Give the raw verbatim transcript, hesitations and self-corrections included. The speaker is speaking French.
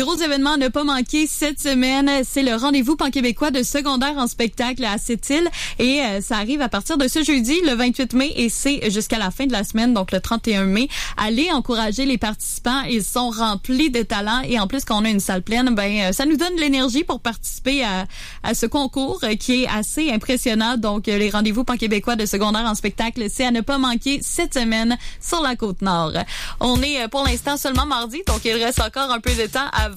Gros événement à ne pas manquer cette semaine, c'est le rendez-vous pan-québécois de secondaire en spectacle à Sept-Îles et euh, ça arrive à partir de ce jeudi, le vingt-huit mai, et c'est jusqu'à la fin de la semaine, donc le trente et un mai. Allez encourager les participants, ils sont remplis de talent et en plus quand on a une salle pleine, ben ça nous donne de l'énergie pour participer à, à ce concours euh, qui est assez impressionnant. Donc euh, les rendez-vous pan-québécois de secondaire en spectacle, c'est à ne pas manquer cette semaine sur la Côte-Nord. On est euh, pour l'instant seulement mardi, donc il reste encore un peu de temps avant